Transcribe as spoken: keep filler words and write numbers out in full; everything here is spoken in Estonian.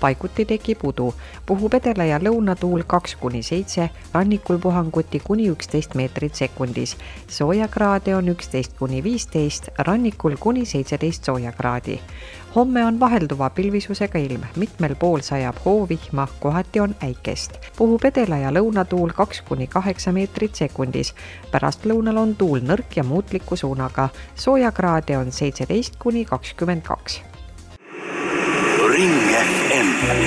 paiguti tekib udu. Puhub edela- ja lõunatuul kaks kuni seitse, rannikul puhanguti kuni üksteist meetrit sekundis. Soojakraade on üksteist kuni viisteist, rannikul kuni seitseteist soojakraadi. Homme on vahelduva pilvisusega ilm, mitmel pool sajab hoovihma, kohati on äikest. Puhub edela- ja lõunatuul kaks kuni kaheksa meetrit sekundis. Pärast lõunal on tuul nõrk ja muutliku suunaga. Soojakraade on seitseteist kuni kakskümmend kaks. Ring F M.